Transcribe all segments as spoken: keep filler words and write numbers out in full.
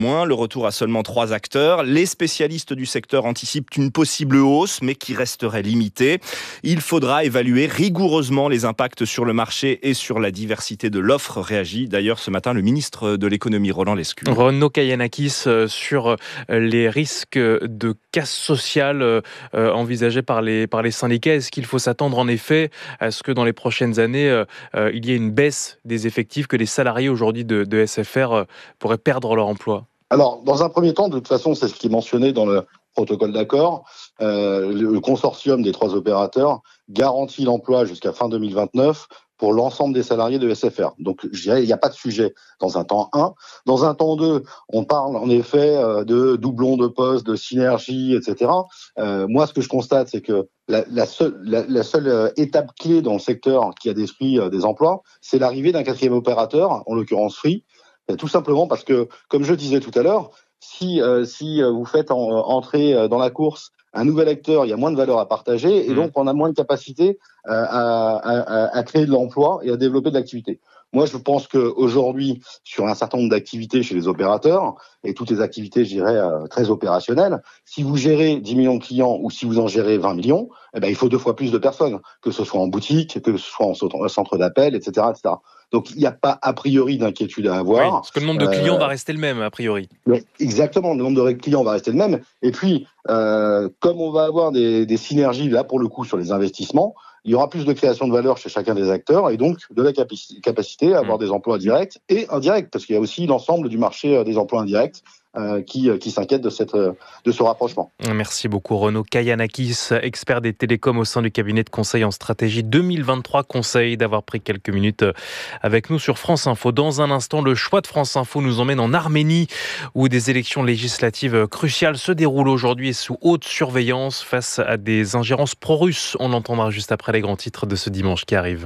Moins, le retour à seulement trois acteurs. Les spécialistes du secteur anticipent une possible hausse, mais qui resterait limitée. Il faudra évaluer rigoureusement les impacts sur le marché et sur la diversité de l'offre, réagit d'ailleurs ce matin le ministre de l'économie, Roland Lescure. Renaud Kayannakis sur les risques de casse sociale envisagés par les, par les syndicats. Est-ce qu'il faut s'attendre en effet à ce que dans les prochaines années, il y ait une baisse des effectifs, que les salariés aujourd'hui de, de S F R pourraient perdre leur emploi ? Alors, dans un premier temps, de toute façon, c'est ce qui est mentionné dans le protocole d'accord. Euh, le consortium des trois opérateurs garantit l'emploi jusqu'à fin deux mille vingt-neuf pour l'ensemble des salariés de S F R. Donc, je dirais, il n'y a pas de sujet dans un temps un. Dans un temps deux, on parle en effet de doublons de postes, de synergie, et cetera. Euh, moi, ce que je constate, c'est que la, la, seule, la, la seule étape clé dans le secteur qui a détruit des emplois, c'est l'arrivée d'un quatrième opérateur, en l'occurrence Free. Tout simplement parce que, comme je disais tout à l'heure, si, euh, si vous faites en, entrer dans la course un nouvel acteur, il y a moins de valeur à partager et donc on a moins de capacité euh, à, à, à créer de l'emploi et à développer de l'activité. Moi, je pense qu'aujourd'hui, sur un certain nombre d'activités chez les opérateurs, et toutes les activités, je dirais, euh, très opérationnelles, si vous gérez dix millions de clients ou si vous en gérez vingt millions, eh ben, il faut deux fois plus de personnes, que ce soit en boutique, que ce soit en centre d'appel, et cetera, et cetera. Donc, il n'y a pas a priori d'inquiétude à avoir. Oui, parce que le nombre de clients euh, va rester le même, a priori. Exactement, le nombre de clients va rester le même. Et puis, euh, comme on va avoir des, des synergies, là, pour le coup, sur les investissements, il y aura plus de création de valeur chez chacun des acteurs et donc de la capaci- capacité à avoir mmh. des emplois directs et indirects, parce qu'il y a aussi l'ensemble du marché des emplois indirects euh, qui, qui s'inquiète de, cette, de ce rapprochement. Merci beaucoup Renaud Kayannakis, expert des télécoms au sein du cabinet de conseil en stratégie deux mille vingt-trois Conseil, d'avoir pris quelques minutes avec nous sur France Info. Dans un instant, le choix de France Info nous emmène en Arménie, où des élections législatives cruciales se déroulent aujourd'hui et sous haute surveillance face à des ingérences pro-russes. On l'entendra juste après les grands titres de ce dimanche qui arrive.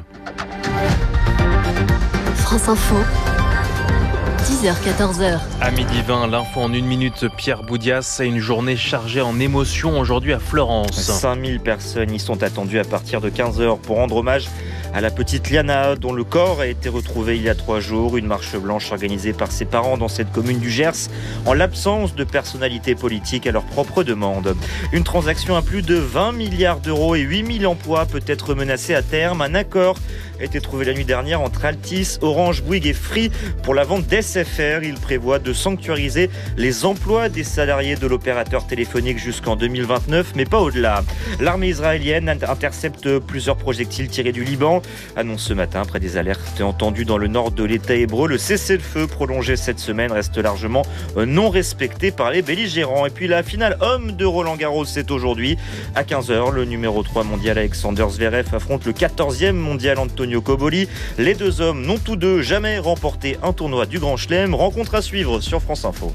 France Info, dix heures quatorze heures. À midi vingt, l'info en une minute, Pierre Boudias. C'est une journée chargée en émotions aujourd'hui à Florence. cinq mille personnes y sont attendues à partir de quinze heures pour rendre hommage à la petite Liana, dont le corps a été retrouvé il y a trois jours. Une marche blanche organisée par ses parents dans cette commune du Gers, en l'absence de personnalités politiques à leur propre demande. Une transaction à plus de vingt milliards d'euros et huit mille emplois peut être menacée à terme. Un accord a été trouvé la nuit dernière entre Altice, Orange, Bouygues et Free pour la vente d'S F R. Il prévoit de sanctuariser les emplois des salariés de l'opérateur téléphonique jusqu'en deux mille vingt-neuf, mais pas au-delà. L'armée israélienne intercepte plusieurs projectiles tirés du Liban. Annonce ce matin, après des alertes entendues dans le nord de l'État hébreu, le cessez-le-feu prolongé cette semaine reste largement non respecté par les belligérants. Et puis la finale homme de Roland-Garros, c'est aujourd'hui. À quinze heures, le numéro trois mondial Alexander Zverev affronte le quatorzième mondial Antonio Cobolli. Les deux hommes n'ont tous deux jamais remporté un tournoi du Grand Chelem. Rencontre à suivre sur France Info.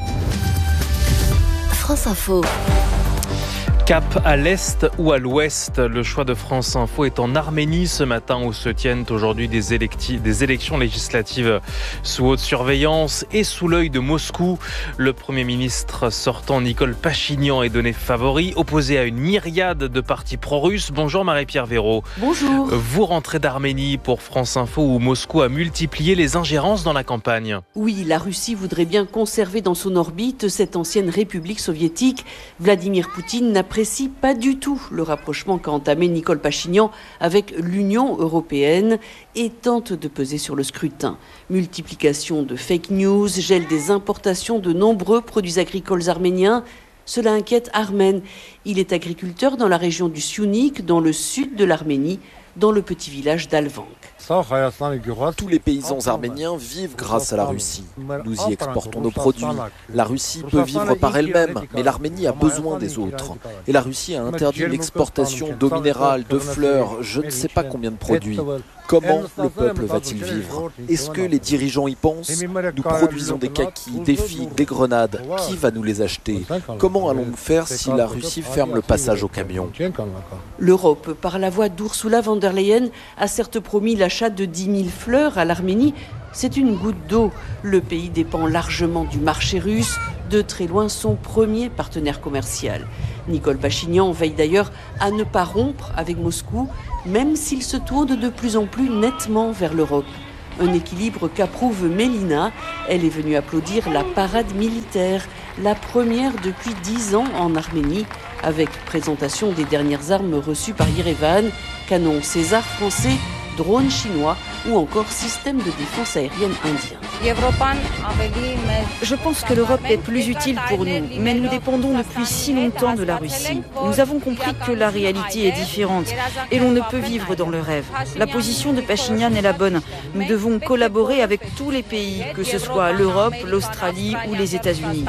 France Info. Cap à l'est ou à l'ouest, le choix de France Info est en Arménie ce matin, où se tiennent aujourd'hui des, électi- des élections législatives sous haute surveillance et sous l'œil de Moscou. Le Premier ministre sortant Nicole Pachinian est donné favori, opposé à une myriade de partis pro-russes. Bonjour Marie-Pierre Véraud. Bonjour. Vous rentrez d'Arménie pour France Info, où Moscou a multiplié les ingérences dans la campagne. Oui, la Russie voudrait bien conserver dans son orbite cette ancienne république soviétique. Vladimir Poutine n'apprécie pas du tout le rapprochement qu'a entamé Nicole Pachinian avec l'Union européenne et tente de peser sur le scrutin. Multiplication de fake news, gel des importations de nombreux produits agricoles arméniens. Cela inquiète Armen. Il est agriculteur dans la région du Syunik, dans le sud de l'Arménie, dans le petit village d'Alvank. Tous les paysans arméniens vivent grâce à la Russie. Nous y exportons nos produits. La Russie peut vivre par elle-même, mais l'Arménie a besoin des autres. Et la Russie a interdit l'exportation d'eau minérale, de fleurs, je ne sais pas combien de produits. Comment le peuple va-t-il vivre? Est-ce que les dirigeants y pensent? Nous produisons des kakis, des figues, des grenades. Qui va nous les acheter? Comment allons-nous faire si la Russie ferme le passage aux camions? L'Europe, par la voix d'Ursula von der Leyen, a certes promis l'achat de dix mille fleurs à l'Arménie. C'est une goutte d'eau. Le pays dépend largement du marché russe, de très loin son premier partenaire commercial. Nicole Pachinian veille d'ailleurs à ne pas rompre avec Moscou, même s'il se tourne de plus en plus nettement vers l'Europe. Un équilibre qu'approuve Mélina. Elle est venue applaudir la parade militaire, la première depuis dix ans en Arménie, avec présentation des dernières armes reçues par Yerevan, canon César français, drones chinois ou encore système de défense aérienne indien. Je pense que l'Europe est plus utile pour nous, mais nous dépendons depuis si longtemps de la Russie. Nous avons compris que la réalité est différente et l'on ne peut vivre dans le rêve. La position de Pachinian est la bonne. Nous devons collaborer avec tous les pays, que ce soit l'Europe, l'Australie ou les États-Unis.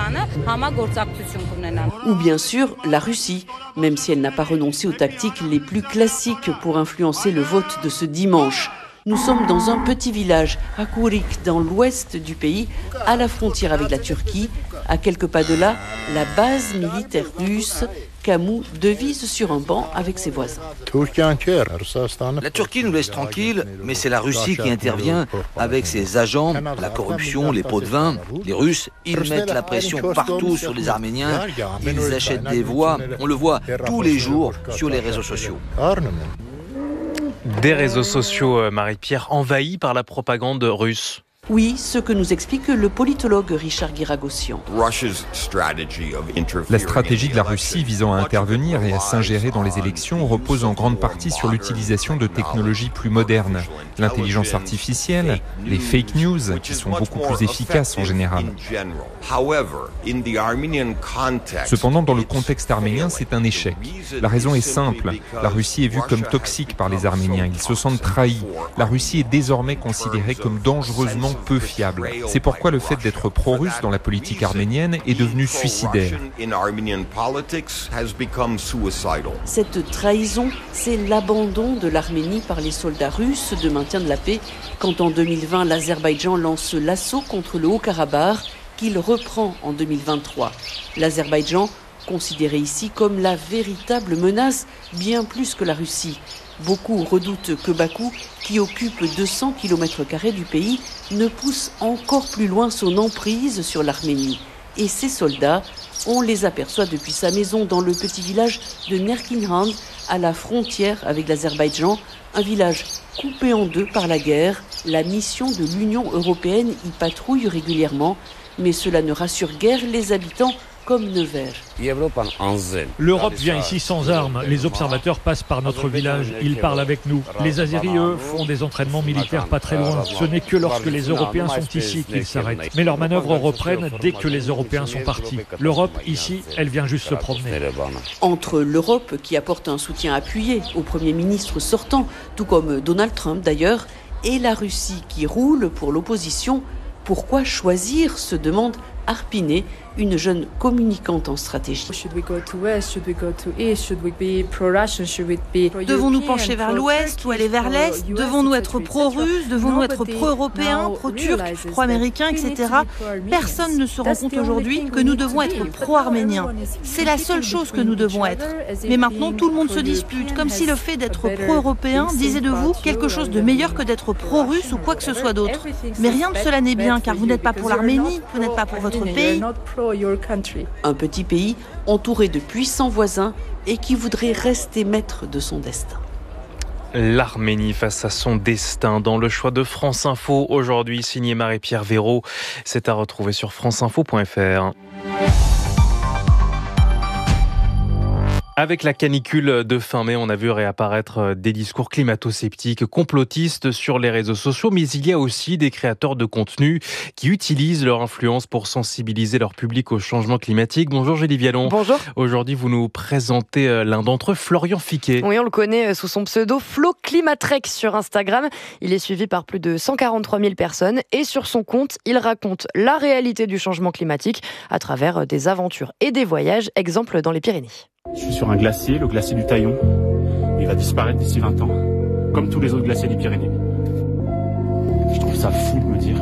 Ou bien sûr la Russie, même si elle n'a pas renoncé aux tactiques les plus classiques pour influencer le vote de ce dimanche. Nous sommes dans un petit village, à Kourik, dans l'ouest du pays, à la frontière avec la Turquie. À quelques pas de là, la base militaire russe. Camou devise sur un banc avec ses voisins. La Turquie nous laisse tranquilles, mais c'est la Russie qui intervient avec ses agents, la corruption, les pots de vin. Les Russes, ils mettent la pression partout sur les Arméniens. Ils achètent des voix, on le voit tous les jours sur les réseaux sociaux. Des réseaux sociaux, Marie-Pierre, envahis par la propagande russe. Oui, ce que nous explique le politologue Richard Guiragossian. La stratégie de la Russie visant à intervenir et à s'ingérer dans les élections repose en grande partie sur l'utilisation de technologies plus modernes. L'intelligence artificielle, les fake news, qui sont beaucoup plus efficaces en général. Cependant, dans le contexte arménien, c'est un échec. La raison est simple. La Russie est vue comme toxique par les Arméniens. Ils se sentent trahis. La Russie est désormais considérée comme dangereusement peu fiable. C'est pourquoi le fait d'être pro-russe dans la politique arménienne est devenu suicidaire. Cette trahison, c'est l'abandon de l'Arménie par les soldats russes de maintien de la paix, quand en deux mille vingt, l'Azerbaïdjan lance l'assaut contre le Haut-Karabakh, qu'il reprend en deux mille vingt-trois. L'Azerbaïdjan, considéré ici comme la véritable menace, bien plus que la Russie. Beaucoup redoutent que Bakou, qui occupe deux cents kilomètres carrés du pays, ne pousse encore plus loin son emprise sur l'Arménie. Et ces soldats, on les aperçoit depuis sa maison dans le petit village de Nerkinhan, à la frontière avec l'Azerbaïdjan, un village coupé en deux par la guerre. La mission de l'Union européenne y patrouille régulièrement, mais cela ne rassure guère les habitants comme Nevers. L'Europe vient ici sans armes. Les observateurs passent par notre village. Ils parlent avec nous. Les Azéris, eux, font des entraînements militaires pas très loin. Ce n'est que lorsque les Européens sont ici qu'ils s'arrêtent. Mais leurs manœuvres reprennent dès que les Européens sont partis. L'Europe, ici, elle vient juste se promener. Entre l'Europe, qui apporte un soutien appuyé au Premier ministre sortant, tout comme Donald Trump d'ailleurs, et la Russie qui roule pour l'opposition, pourquoi choisir, se demande Arpiné, une jeune communicante en stratégie. Devons-nous pencher vers l'ouest ou aller vers l'est? Devons-nous être pro-russes? Devons-nous être pro-européens, pro-turcs, pro-américains, et cetera. Personne ne se rend compte aujourd'hui que nous devons être pro-arméniens. C'est la seule chose que nous devons être. Mais maintenant, tout le monde se dispute, comme si le fait d'être pro-européen disait de vous quelque chose de meilleur que d'être pro-russe ou quoi que ce soit d'autre. Mais rien de cela n'est bien, car vous n'êtes pas pour l'Arménie, vous n'êtes pas pour votre pays. Un petit pays entouré de puissants voisins et qui voudrait rester maître de son destin. L'Arménie face à son destin dans le choix de France Info aujourd'hui, signé Marie-Pierre Véraud. C'est à retrouver sur franceinfo point fr. Avec la canicule de fin mai, on a vu réapparaître des discours climato-sceptiques, complotistes sur les réseaux sociaux, mais il y a aussi des créateurs de contenu qui utilisent leur influence pour sensibiliser leur public au changement climatique. Bonjour Julie Vialon. Bonjour. Aujourd'hui, vous nous présentez l'un d'entre eux, Florian Fiquet. Oui, on le connaît sous son pseudo Flo Climatrek sur Instagram. Il est suivi par plus de cent quarante-trois mille personnes et sur son compte, il raconte la réalité du changement climatique à travers des aventures et des voyages, exemple dans les Pyrénées. Je suis sur un glacier, le glacier du Taillon. Il va disparaître d'ici vingt ans, comme tous les autres glaciers des Pyrénées. Je trouve ça fou de me dire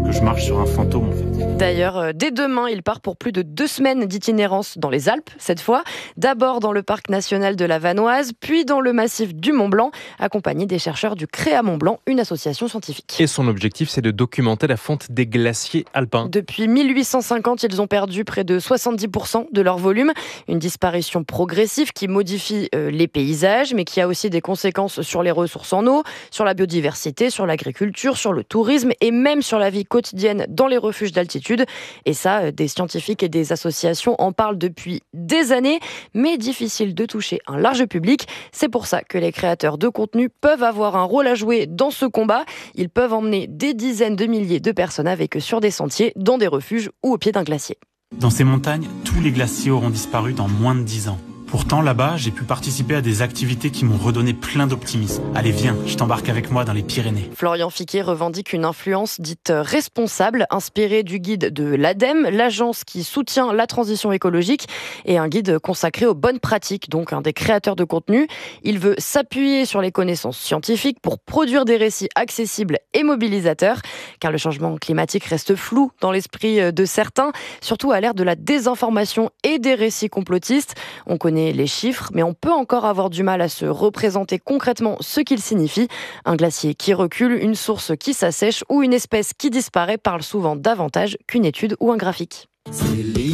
que je marche sur un fantôme en fait. D'ailleurs, dès demain, il part pour plus de deux semaines d'itinérance dans les Alpes, cette fois. D'abord dans le parc national de la Vanoise, puis dans le massif du Mont-Blanc, accompagné des chercheurs du Créa Mont-Blanc, une association scientifique. Et son objectif, c'est de documenter la fonte des glaciers alpins. Depuis mille huit cent cinquante, ils ont perdu près de soixante-dix pour cent de leur volume. Une disparition progressive qui modifie euh, les paysages, mais qui a aussi des conséquences sur les ressources en eau, sur la biodiversité, sur l'agriculture, sur le tourisme et même sur la vie quotidienne dans les refuges d'altitude. Et ça, des scientifiques et des associations en parlent depuis des années, mais difficile de toucher un large public. C'est pour ça que les créateurs de contenu peuvent avoir un rôle à jouer dans ce combat. Ils peuvent emmener des dizaines de milliers de personnes avec eux sur des sentiers, dans des refuges ou au pied d'un glacier. Dans ces montagnes, tous les glaciers auront disparu dans moins de dix ans. Pourtant, là-bas, j'ai pu participer à des activités qui m'ont redonné plein d'optimisme. Allez, viens, je t'embarque avec moi dans les Pyrénées. Florian Fiquet revendique une influence dite responsable, inspirée du guide de l'ADEME, l'agence qui soutient la transition écologique, et un guide consacré aux bonnes pratiques, donc un des créateurs de contenu. Il veut s'appuyer sur les connaissances scientifiques pour produire des récits accessibles et mobilisateurs, car le changement climatique reste flou dans l'esprit de certains, surtout à l'ère de la désinformation et des récits complotistes. On connaît les chiffres, mais on peut encore avoir du mal à se représenter concrètement ce qu'ils signifient. Un glacier qui recule, une source qui s'assèche ou une espèce qui disparaît parle souvent davantage qu'une étude ou un graphique.